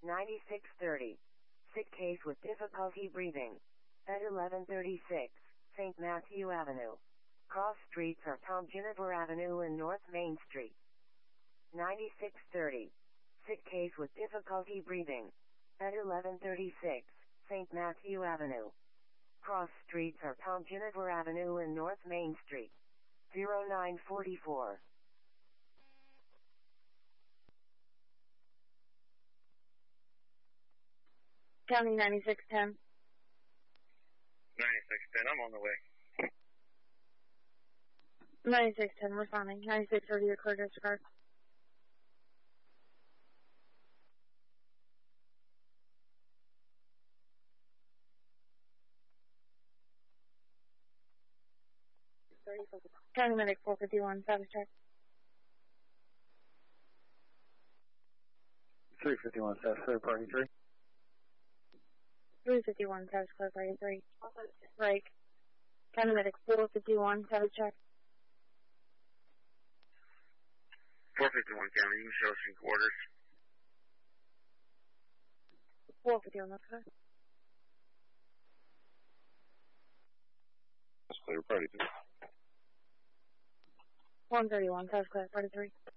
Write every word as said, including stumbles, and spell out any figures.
ninety-six thirty. Sick case with difficulty breathing. At eleven thirty-six, Saint Matthew Avenue. Cross streets are Tom Juniper Avenue and North Main Street. ninety-six thirty. Sick case with difficulty breathing. At eleven thirty-six, Saint Matthew Avenue. Cross streets are Tom Juniper Avenue and North Main Street. zero nine forty-four. County ninety-six ten. ninety-six ten, I'm on the way. ninety-six ten, responding. ninety-six thirty, your clear disregard. County medic four fifty-one, status check. three fifty-one, status clear, party three. three fifty-one, status clear, party three. Break. County medic four fifty-one, status check. four fifty-one County, you can show us in quarters. four fifty-one, that's good. That's clear, party two. one thirty-one, status clear, party three.